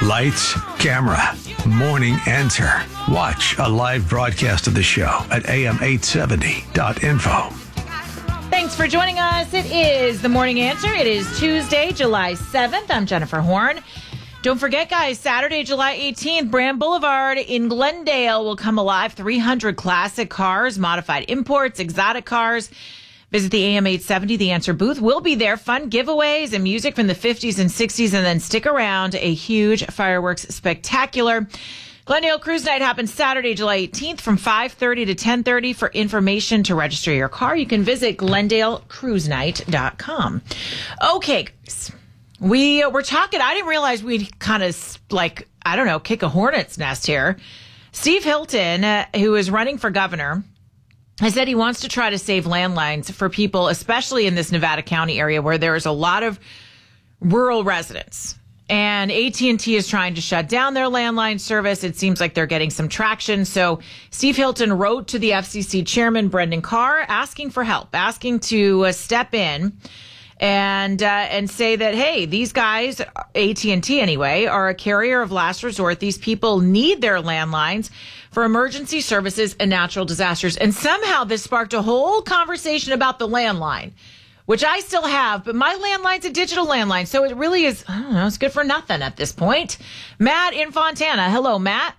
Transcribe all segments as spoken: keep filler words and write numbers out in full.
Lights, camera, morning answer. Watch a live broadcast of the show at A M eight seventy dot info. Thanks for joining us. It is the Morning Answer. It is Tuesday, July seventh. I'm Jennifer Horn. Don't forget, guys, Saturday, July eighteenth, Brand Boulevard in Glendale will come alive. three hundred classic cars, modified imports, exotic cars. Visit the A M eight seventy, The Answer booth. We'll be there. Fun giveaways and music from the fifties and sixties. And then stick around. A huge fireworks spectacular. Glendale Cruise Night happens Saturday, July eighteenth from five thirty to ten thirty. For information to register your car, you can visit glendale cruise night dot com. Okay, guys. We uh, we're talking. I didn't realize we'd kind of like, I don't know, kick a hornet's nest here. Steve Hilton, uh, who is running for governor, has said he wants to try to save landlines for people, especially in this Nevada County area where there is a lot of rural residents. And A T and T is trying to shut down their landline service. It seems like they're getting some traction. So Steve Hilton wrote to the F C C chairman, Brendan Carr, asking for help, asking to uh, step in and uh, and say that, hey, these guys, A T and T anyway, are a carrier of last resort. These people need their landlines for emergency services and natural disasters. And somehow this sparked a whole conversation about the landline, which I still have, but my landline's a digital landline, so it really is, I don't know, it's good for nothing at this point. Matt in Fontana. Hello, Matt.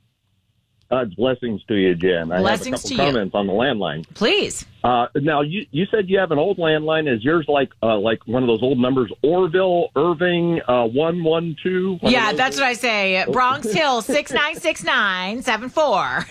Uh, blessings to you, Jen. I Blessings have a couple to comments you. on the landline. Please. Uh, now, you, you said you have an old landline. Is yours like uh, like one of those old numbers, Orville, Irving, uh, one one two? Yeah, that's what I say. Bronx Hill, six nine six nine seven four.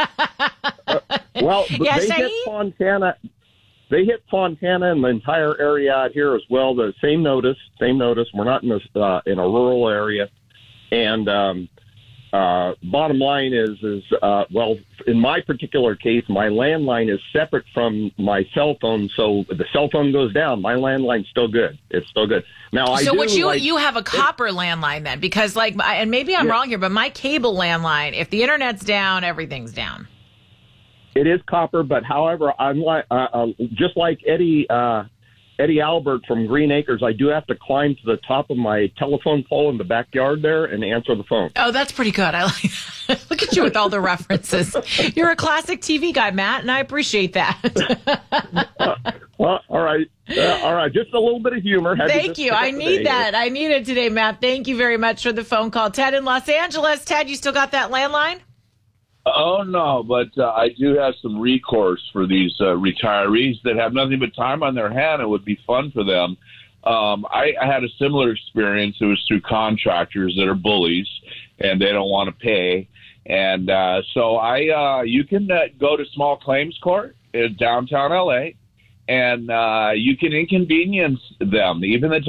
uh, well, yes, they hit Fontana. They hit Fontana and the entire area out here as well. The same notice, same notice. We're not in a, uh, in a rural area. And um, uh, bottom line is, is uh, well, in my particular case, my landline is separate from my cell phone. So if the cell phone goes down, my landline's still good. It's still good. Now, I so do, what you like, you have a copper it, landline then? Because like, and maybe I'm yeah. wrong here, but my cable landline, if the internet's down, everything's down. It is copper, but however, I'm like uh, uh, just like Eddie uh, Eddie Albert from Green Acres. I do have to climb to the top of my telephone pole in the backyard there and answer the phone. Oh, that's pretty good. I like that. Look at you with all the references. You're a classic T V guy, Matt, and I appreciate that. uh, well, all right, uh, all right. Just a little bit of humor. Had Thank you. I need that. I need it today, Matt. Thank you very much for the phone call, Ted in Los Angeles. Ted, you still got that landline? Oh, no, but uh, I do have some recourse for these uh, retirees that have nothing but time on their hand. It would be fun for them. Um, I, I had a similar experience. It was through contractors that are bullies, and they don't want to pay. And uh, so I, uh, you can uh, go to small claims court in downtown L A, and uh, you can inconvenience them, even the